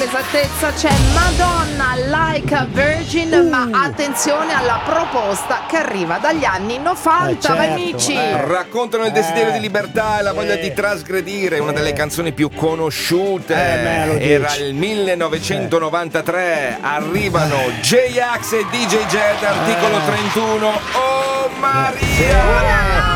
l'esattezza c'è Madonna Like a Virgin, ma attenzione alla proposta che arriva dagli anni 90, certo, amici. Raccontano il desiderio di libertà e la voglia di trasgredire, una delle canzoni più conosciute. Era il 1993, arrivano J-Ax e DJ Jed, articolo 31. Oh Maria!